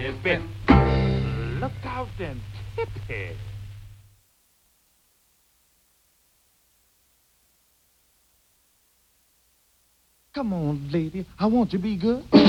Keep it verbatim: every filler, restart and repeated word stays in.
Ben, look out and tip it. Come on, lady. I want to be good.